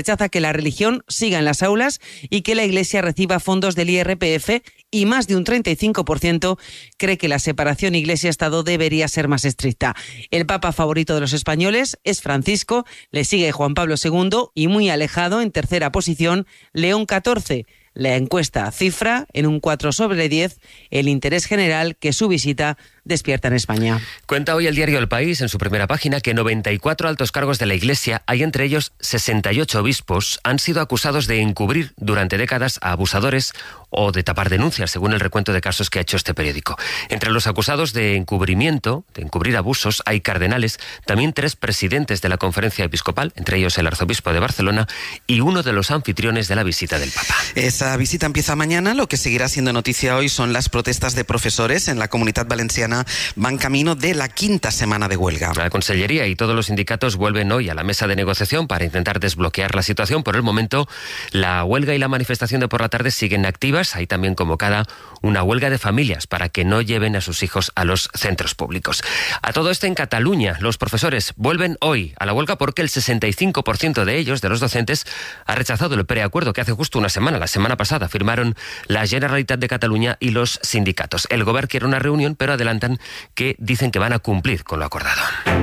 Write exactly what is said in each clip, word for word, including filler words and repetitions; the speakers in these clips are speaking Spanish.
rechaza que la religión siga en las aulas y que la Iglesia reciba fondos del I R P F, y más de un treinta y cinco por ciento cree que la separación Iglesia-Estado debería ser más estricta. El Papa favorito de los españoles es Francisco, le sigue Juan Pablo segundo y muy alejado, en tercera posición, León catorce. La encuesta cifra en un cuatro sobre diez el interés general que su visita despierta en España. Cuenta hoy el diario El País en su primera página que noventa y cuatro altos cargos de la Iglesia, hay entre ellos sesenta y ocho obispos, han sido acusados de encubrir durante décadas a abusadores o de tapar denuncias, según el recuento de casos que ha hecho este periódico. Entre los acusados de encubrimiento, de encubrir abusos, hay cardenales, también tres presidentes de la Conferencia Episcopal, entre ellos el arzobispo de Barcelona y uno de los anfitriones de la visita del Papa. Esa visita empieza mañana. Lo que seguirá siendo noticia hoy son las protestas de profesores en la Comunidad Valenciana. Van camino de la quinta semana de huelga. La Consellería y todos los sindicatos vuelven hoy a la mesa de negociación para intentar desbloquear la situación. Por el momento, la huelga y la manifestación de por la tarde siguen activas. Hay también convocada una huelga de familias para que no lleven a sus hijos a los centros públicos. A todo esto, en Cataluña, los profesores vuelven hoy a la huelga porque el sesenta y cinco por ciento de ellos, de los docentes, ha rechazado el preacuerdo que hace justo una semana, la semana pasada, firmaron la Generalitat de Cataluña y los sindicatos. El Govern quiere una reunión, pero adelantan que dicen que van a cumplir con lo acordado.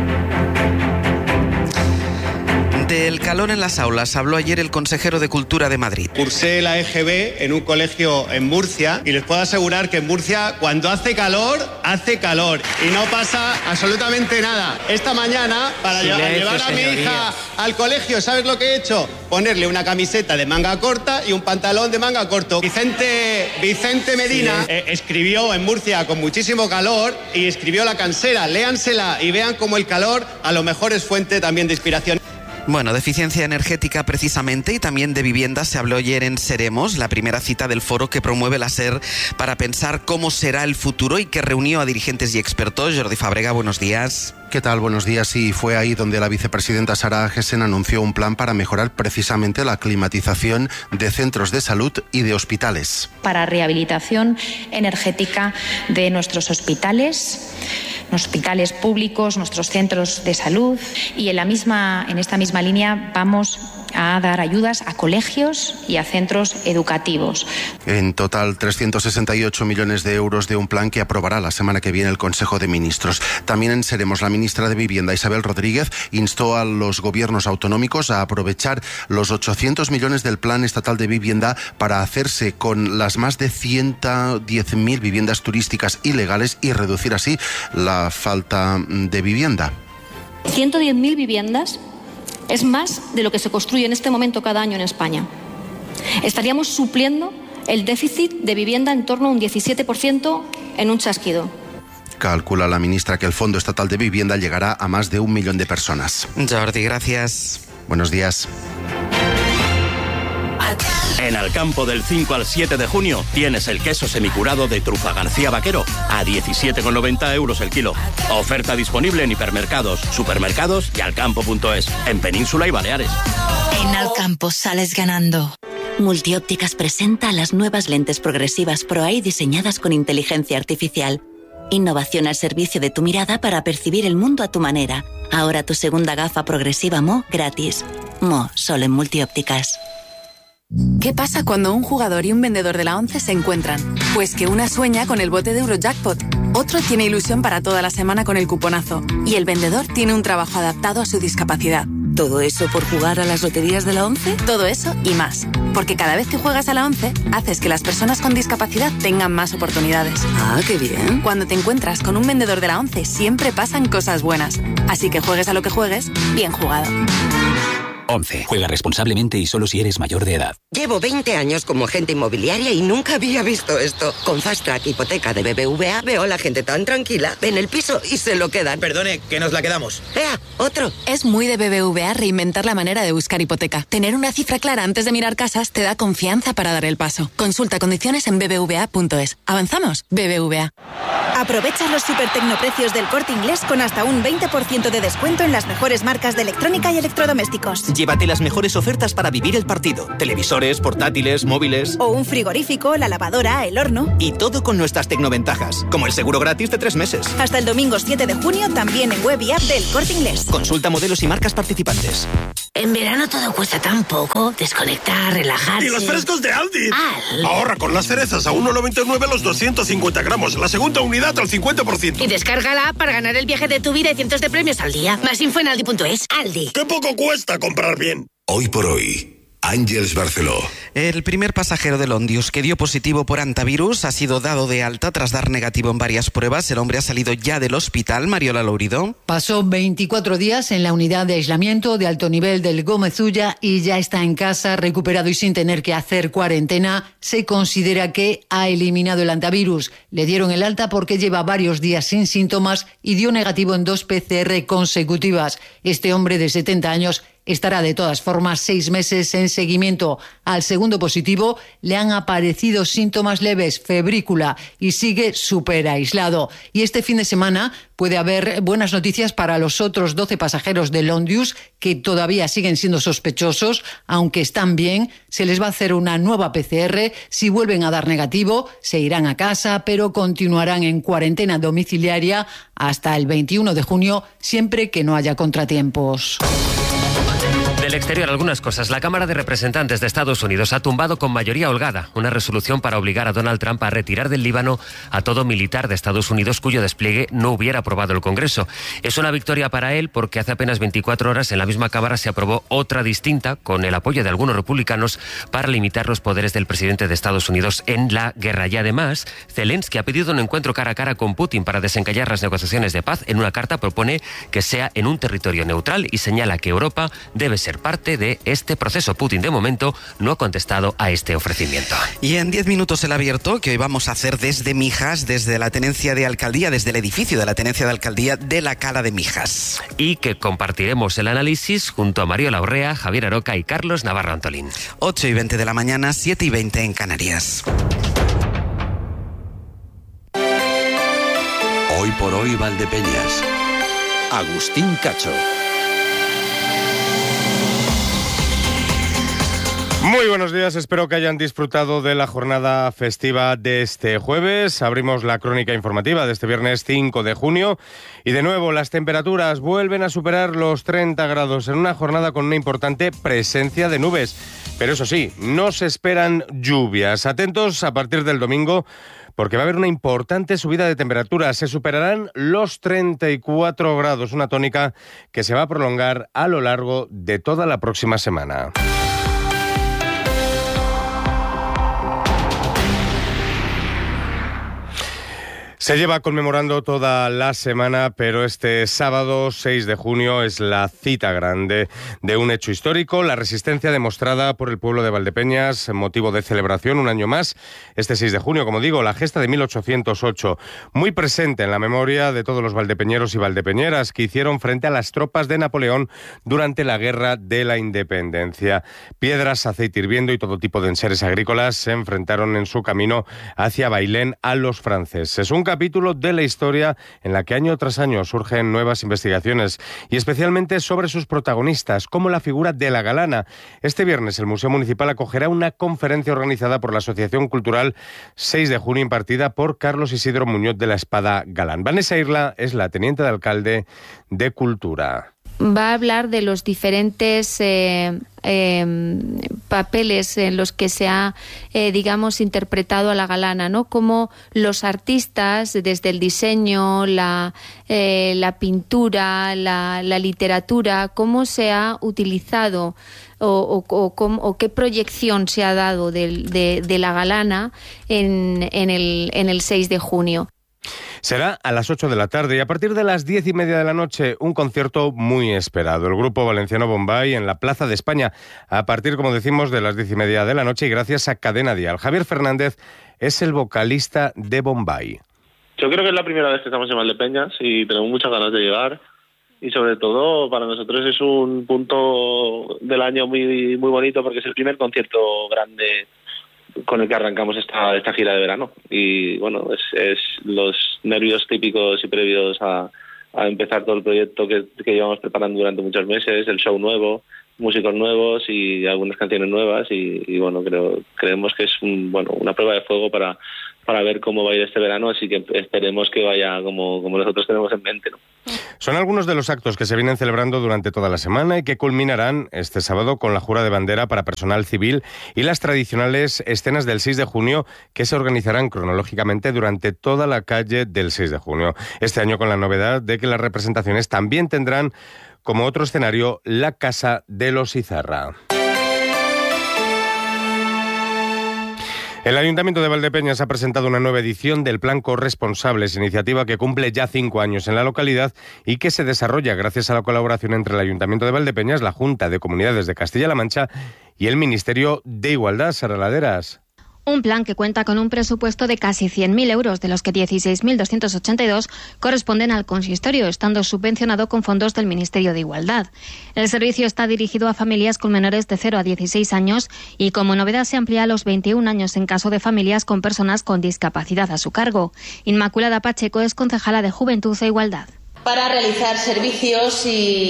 Del calor en las aulas habló ayer el consejero de Cultura de Madrid. Cursé la E G B en un colegio en Murcia y les puedo asegurar que en Murcia cuando hace calor, hace calor y no pasa absolutamente nada. Esta mañana, para Silencio, llevar a señoría. mi hija al colegio, ¿sabes lo que he hecho? Ponerle una camiseta de manga corta y un pantalón de manga corto. Vicente, Vicente Medina eh, escribió en Murcia con muchísimo calor y escribió La Cansera. Léansela y vean cómo el calor a lo mejor es fuente también de inspiración. Bueno, de eficiencia energética precisamente y también de vivienda se habló ayer en Seremos, la primera cita del foro que promueve la SER para pensar cómo será el futuro y que reunió a dirigentes y expertos. Jordi Fàbrega, buenos días. ¿Qué tal? Buenos días. Sí, fue ahí donde la vicepresidenta Sara Agesen anunció un plan para mejorar precisamente la climatización de centros de salud y de hospitales. Para rehabilitación energética de nuestros hospitales, hospitales públicos, nuestros centros de salud, y en la misma, en esta misma línea vamos a dar ayudas a colegios y a centros educativos. En total, trescientos sesenta y ocho millones de euros de un plan que aprobará la semana que viene el Consejo de Ministros. También en Seremos, la ministra de Vivienda, Isabel Rodríguez, instó a los gobiernos autonómicos a aprovechar los ochocientos millones del Plan Estatal de Vivienda para hacerse con las más de ciento diez mil viviendas turísticas ilegales y reducir así la falta de vivienda. ciento diez mil viviendas es más de lo que se construye en este momento cada año en España. Estaríamos supliendo el déficit de vivienda en torno a un diecisiete por ciento en un chasquido. Calcula la ministra que el Fondo Estatal de Vivienda llegará a más de un millón de personas. Jordi, gracias. Buenos días. En Alcampo, del cinco al siete de junio, tienes el queso semicurado de Trufa García Vaquero a diecisiete con noventa euros el kilo. Oferta disponible en hipermercados, supermercados y alcampo punto es, en Península y Baleares. En Alcampo sales ganando. Multiópticas presenta las nuevas lentes progresivas ProEye diseñadas con inteligencia artificial. Innovación al servicio de tu mirada para percibir el mundo a tu manera. Ahora tu segunda gafa progresiva Mo gratis. Mo, solo en Multiópticas. ¿Qué pasa cuando un jugador y un vendedor de la ONCE se encuentran? Pues que una sueña con el bote de Eurojackpot, otro tiene ilusión para toda la semana con el cuponazo y el vendedor tiene un trabajo adaptado a su discapacidad. ¿Todo eso por jugar a las loterías de la ONCE? Todo eso y más. Porque cada vez que juegas a la ONCE, haces que las personas con discapacidad tengan más oportunidades. Ah, qué bien. Cuando te encuentras con un vendedor de la ONCE, siempre pasan cosas buenas. Así que juegues a lo que juegues, bien jugado. ONCE. Juega responsablemente y solo si eres mayor de edad. Llevo veinte años como agente inmobiliaria y nunca había visto esto. Con Fast Track Hipoteca de B B V A veo a la gente tan tranquila. Ven el piso y se lo quedan. Perdone, que nos la quedamos. ¡Ea! ¡Otro! Es muy de B B V A reinventar la manera de buscar hipoteca. Tener una cifra clara antes de mirar casas te da confianza para dar el paso. Consulta condiciones en b b v a punto es. ¿Avanzamos? B B V A. Aprovecha los super tecnoprecios del Corte Inglés con hasta un veinte por ciento de descuento en las mejores marcas de electrónica y electrodomésticos. Llévate las mejores ofertas para vivir el partido. Televisores, portátiles, móviles... O un frigorífico, la lavadora, el horno... Y todo con nuestras tecnoventajas, como el seguro gratis de tres meses. Hasta el domingo siete de junio, también en web y app del Corte Inglés. Consulta modelos y marcas participantes. En verano todo cuesta tan poco. Desconectar, relajarse... ¡Y los frescos de Aldi! Al. Ahorra con las cerezas a uno noventa y nueve los doscientos cincuenta gramos. La segunda unidad al cincuenta por ciento. Y descarga la app para ganar el viaje de tu vida y cientos de premios al día. Más info en aldi punto es. Aldi. ¡Qué poco cuesta comprar bien! Hoy por hoy, Àngels Barceló. El primer pasajero del Ondius que dio positivo por antivirus ha sido dado de alta tras dar negativo en varias pruebas. El hombre ha salido ya del hospital. Mariola Lourido. Pasó veinticuatro días en la unidad de aislamiento de alto nivel del Gómez Ulla y ya está en casa, recuperado y sin tener que hacer cuarentena. Se considera que ha eliminado el antivirus. Le dieron el alta porque lleva varios días sin síntomas y dio negativo en dos P C R consecutivas. Este hombre de setenta años estará de todas formas seis meses en seguimiento. Al segundo positivo le han aparecido síntomas leves, febrícula, y sigue súper aislado. Y este fin de semana puede haber buenas noticias para los otros doce pasajeros del Ondius que todavía siguen siendo sospechosos, aunque están bien. Se les va a hacer una nueva P C R. Si vuelven a dar negativo, se irán a casa, pero continuarán en cuarentena domiciliaria hasta el veintiuno de junio, siempre que no haya contratiempos. Del exterior, algunas cosas. La Cámara de Representantes de Estados Unidos ha tumbado con mayoría holgada una resolución para obligar a Donald Trump a retirar del Líbano a todo militar de Estados Unidos cuyo despliegue no hubiera aprobado el Congreso. Es una victoria para él porque hace apenas veinticuatro horas en la misma Cámara se aprobó otra distinta con el apoyo de algunos republicanos para limitar los poderes del presidente de Estados Unidos en la guerra. Y además, Zelensky ha pedido un encuentro cara a cara con Putin para desencallar las negociaciones de paz. En una carta propone que sea en un territorio neutral y señala que Europa debe ser parte de este proceso. Putin, de momento, no ha contestado a este ofrecimiento. Y en diez minutos el abierto, que hoy vamos a hacer desde Mijas, desde la tenencia de alcaldía, desde el edificio de la tenencia de alcaldía de la Cala de Mijas. Y que compartiremos el análisis junto a Mariola Urrea, Javier Aroca y Carlos Navarro Antolín. ocho y veinte de la mañana, siete y veinte en Canarias. Hoy por hoy, Valdepeñas. Agustín Cacho. Muy buenos días, espero que hayan disfrutado de la jornada festiva de este jueves. Abrimos la crónica informativa de este viernes cinco de junio y de nuevo las temperaturas vuelven a superar los treinta grados en una jornada con una importante presencia de nubes. Pero eso sí, no se esperan lluvias. Atentos a partir del domingo porque va a haber una importante subida de temperaturas. Se superarán los treinta y cuatro grados, una tónica que se va a prolongar a lo largo de toda la próxima semana. Se lleva conmemorando toda la semana, pero este sábado seis de junio es la cita grande de un hecho histórico, la resistencia demostrada por el pueblo de Valdepeñas, motivo de celebración un año más. Este seis de junio, como digo, la gesta de mil ochocientos ocho, muy presente en la memoria de todos los valdepeñeros y valdepeñeras que hicieron frente a las tropas de Napoleón durante la Guerra de la Independencia. Piedras, aceite hirviendo y todo tipo de enseres agrícolas se enfrentaron en su camino hacia Bailén a los franceses. Es un capítulo de la historia en la que año tras año surgen nuevas investigaciones y especialmente sobre sus protagonistas, como la figura de la galana. Este viernes el Museo Municipal acogerá una conferencia organizada por la Asociación Cultural seis de junio impartida por Carlos Isidro Muñoz de la Espada Galán. Vanessa Irla es la teniente de alcalde de Cultura. Va a hablar de los diferentes eh, eh, papeles en los que se ha, eh, digamos, interpretado a la galana, ¿no? Cómo los artistas, desde el diseño, la, eh, la pintura, la, la literatura, cómo se ha utilizado o, o, o, o qué proyección se ha dado de, de, de la galana en, en, el, en el seis de junio. Será a las ocho de la tarde y a partir de las diez y media de la noche un concierto muy esperado. El grupo valenciano Bombay en la Plaza de España a partir, como decimos, de las diez y media de la noche y gracias a Cadena Dial. Javier Fernández es el vocalista de Bombay. Yo creo que es la primera vez que estamos en Valdepeñas y tenemos muchas ganas de llegar y sobre todo para nosotros es un punto del año muy, muy bonito porque es el primer concierto grande con el que arrancamos esta esta gira de verano y bueno, es, es los nervios típicos y previos a, a empezar todo el proyecto que, que llevamos preparando durante muchos meses, el show nuevo, músicos nuevos y algunas canciones nuevas y, y bueno, creo creemos que es un, bueno una prueba de fuego para para ver cómo va a ir este verano, así que esperemos que vaya como, como nosotros tenemos en mente, ¿no? Son algunos de los actos que se vienen celebrando durante toda la semana y que culminarán este sábado con la jura de bandera para personal civil y las tradicionales escenas del seis de junio que se organizarán cronológicamente durante toda la calle del seis de junio. Este año con la novedad de que las representaciones también tendrán como otro escenario la Casa de los Izarra. El Ayuntamiento de Valdepeñas ha presentado una nueva edición del Plan Corresponsables, iniciativa que cumple ya cinco años en la localidad y que se desarrolla gracias a la colaboración entre el Ayuntamiento de Valdepeñas, la Junta de Comunidades de Castilla-La Mancha y el Ministerio de Igualdad. Sara Laderas. Un plan que cuenta con un presupuesto de casi cien mil euros, de los que dieciséis mil doscientos ochenta y dos corresponden al consistorio, estando subvencionado con fondos del Ministerio de Igualdad. El servicio está dirigido a familias con menores de cero a dieciséis años y, como novedad, se amplía a los veintiún años en caso de familias con personas con discapacidad a su cargo. Inmaculada Pacheco es concejala de Juventud e Igualdad. Para realizar servicios y,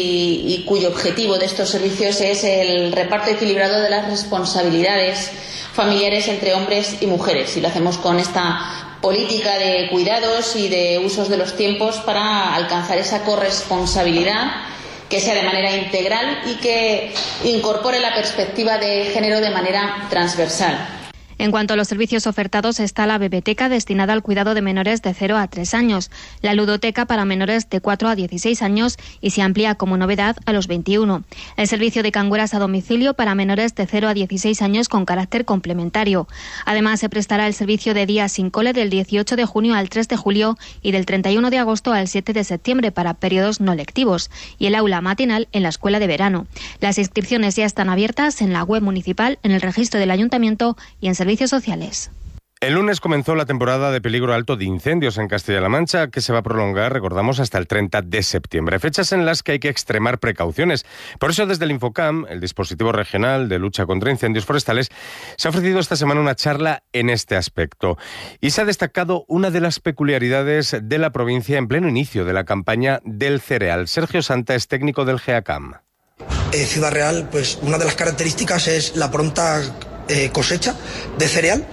y cuyo objetivo de estos servicios es el reparto equilibrado de las responsabilidades familiares entre hombres y mujeres. Y lo hacemos con esta política de cuidados y de usos de los tiempos para alcanzar esa corresponsabilidad que sea de manera integral y que incorpore la perspectiva de género de manera transversal. En cuanto a los servicios ofertados, está la bebeteca, destinada al cuidado de menores de cero a tres años, la ludoteca para menores de cuatro a dieciséis años y se amplía como novedad a los veintiuno. El servicio de canguras a domicilio para menores de cero a dieciséis años con carácter complementario. Además, se prestará el servicio de día sin cole del dieciocho de junio al tres de julio y del treinta y uno de agosto al siete de septiembre para periodos no lectivos, y el aula matinal en la escuela de verano. Las inscripciones ya están abiertas en la web municipal, en el registro del ayuntamiento y en servicios sociales. El lunes comenzó la temporada de peligro alto de incendios en Castilla-La Mancha, que se va a prolongar, recordamos, hasta el treinta de septiembre. Fechas en las que hay que extremar precauciones. Por eso, desde el Infocam, el dispositivo regional de lucha contra incendios forestales, se ha ofrecido esta semana una charla en este aspecto. Y se ha destacado una de las peculiaridades de la provincia en pleno inicio de la campaña del cereal. Sergio Santa es técnico del GEACAM. Eh, Ciudad Real, pues una de las características es la pronta eh, cosecha de cereal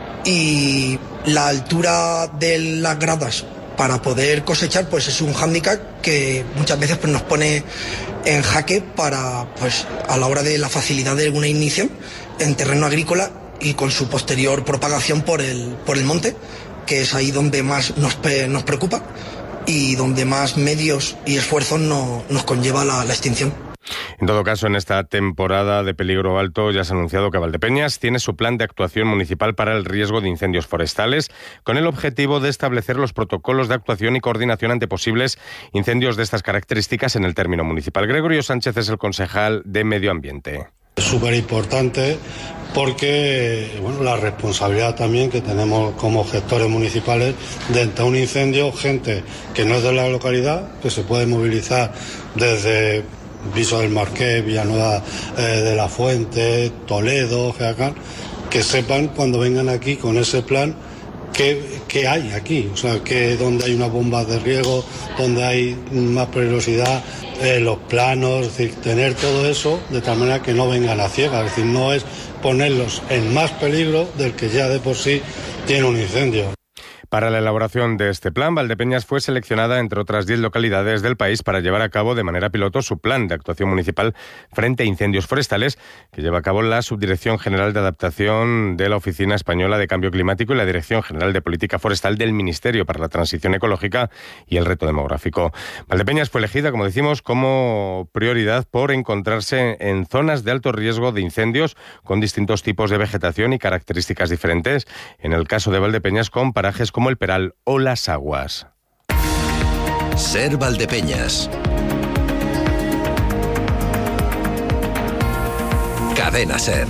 y la altura de las gradas para poder cosechar, pues es un hándicap que muchas veces pues, nos pone en jaque para, pues, a la hora de la facilidad de una ignición en terreno agrícola y con su posterior propagación por el, por el monte, que es ahí donde más nos, nos preocupa y donde más medios y esfuerzos no, nos conlleva la, la extinción. En todo caso, en esta temporada de peligro alto ya se ha anunciado que Valdepeñas tiene su plan de actuación municipal para el riesgo de incendios forestales, con el objetivo de establecer los protocolos de actuación y coordinación ante posibles incendios de estas características en el término municipal. Gregorio Sánchez es el concejal de Medio Ambiente. Es súper importante porque bueno, la responsabilidad también que tenemos como gestores municipales de ante un incendio, gente que no es de la localidad, que se puede movilizar desde Viso del Marqués, Villanueva eh, de la Fuente, Toledo, Geacán, que sepan cuando vengan aquí con ese plan qué, qué hay aquí, o sea, que donde hay unas bombas de riego, donde hay más peligrosidad, eh, los planos, es decir, tener todo eso de tal manera que no vengan a ciegas, es decir, no es ponerlos en más peligro del que ya de por sí tiene un incendio. Para la elaboración de este plan, Valdepeñas fue seleccionada entre otras diez localidades del país para llevar a cabo de manera piloto su plan de actuación municipal frente a incendios forestales, que lleva a cabo la Subdirección General de Adaptación de la Oficina Española de Cambio Climático y la Dirección General de Política Forestal del Ministerio para la Transición Ecológica y el Reto Demográfico. Valdepeñas fue elegida, como decimos, como prioridad por encontrarse en zonas de alto riesgo de incendios con distintos tipos de vegetación y características diferentes. En el caso de Valdepeñas, con parajes como el Peral o las Aguas. Ser Valdepeñas. Cadena Ser.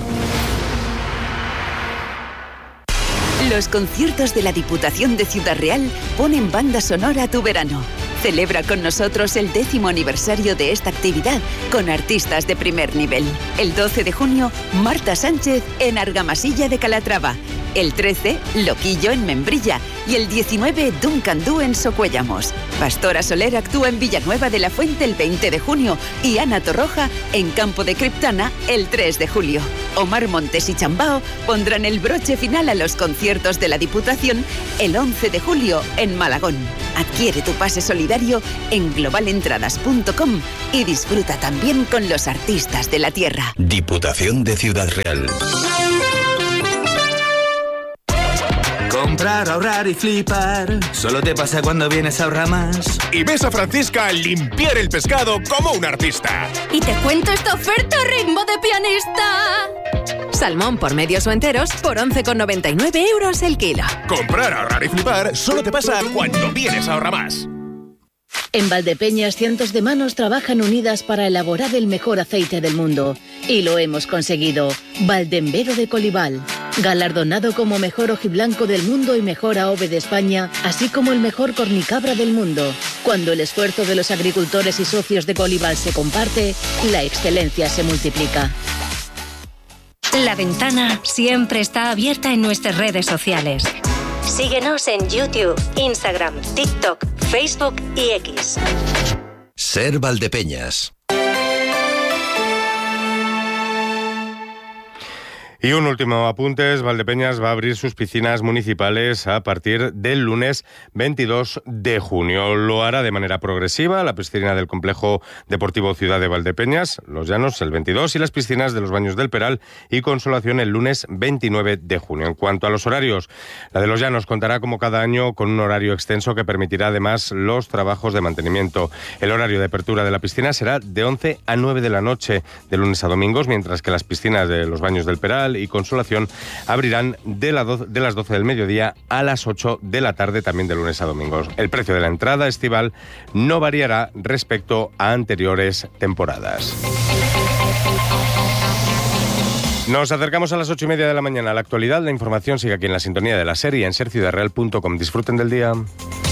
Los conciertos de la Diputación de Ciudad Real ponen banda sonora a tu verano. Celebra con nosotros el décimo aniversario de esta actividad con artistas de primer nivel. El doce de junio, Marta Sánchez en Argamasilla de Calatrava. El trece, Loquillo en Membrilla. Y el diecinueve, Duncan Du en Socuéllamos. Pastora Soler actúa en Villanueva de la Fuente el veinte de junio y Ana Torroja en Campo de Criptana el tres de julio. Omar Montes y Chambao pondrán el broche final a los conciertos de la Diputación el once de julio en Malagón. Adquiere tu pase solidario en global entradas punto com y disfruta también con los artistas de la tierra. Diputación de Ciudad Real. Comprar, ahorrar y flipar. Solo te pasa cuando vienes a Ahorra Más. Y ves a Francisca limpiar el pescado como un artista. Y te cuento esta oferta ritmo de pianista. Salmón por medios o enteros por once con noventa y nueve euros el kilo. Comprar, ahorrar y flipar solo te pasa cuando vienes a Ahorra Más. En Valdepeñas, cientos de manos trabajan unidas para elaborar el mejor aceite del mundo. Y lo hemos conseguido. Valdembero de Colival. Galardonado como mejor ojiblanco del mundo y mejor A O V E de España, así como el mejor cornicabra del mundo. Cuando el esfuerzo de los agricultores y socios de Colival se comparte, la excelencia se multiplica. La Ventana siempre está abierta en nuestras redes sociales. Síguenos en YouTube, Instagram, TikTok, Facebook y X. Ser Valdepeñas. Y un último apunte, Valdepeñas va a abrir sus piscinas municipales a partir del lunes veintidós de junio. Lo hará de manera progresiva, la piscina del Complejo Deportivo Ciudad de Valdepeñas, Los Llanos, el veintidós, y las piscinas de los Baños del Peral y Consolación el lunes veintinueve de junio. En cuanto a los horarios, la de Los Llanos contará como cada año con un horario extenso que permitirá además los trabajos de mantenimiento. El horario de apertura de la piscina será de once a nueve de la noche, de lunes a domingos, mientras que las piscinas de los Baños del Peral y Consolación abrirán de, la do- de las doce del mediodía a las ocho de la tarde, también de lunes a domingos. El precio de la entrada estival no variará respecto a anteriores temporadas. Nos acercamos a las ocho y media de la mañana. La actualidad, la información sigue aquí en la sintonía de la serie en ser ciudad real punto com. Disfruten del día.